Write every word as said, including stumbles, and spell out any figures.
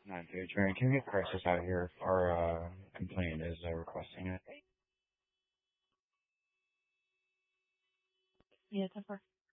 Not dude, Trent, can we get Crisis out here? Our uh, complaint is uh, requesting it. Yeah, ten four.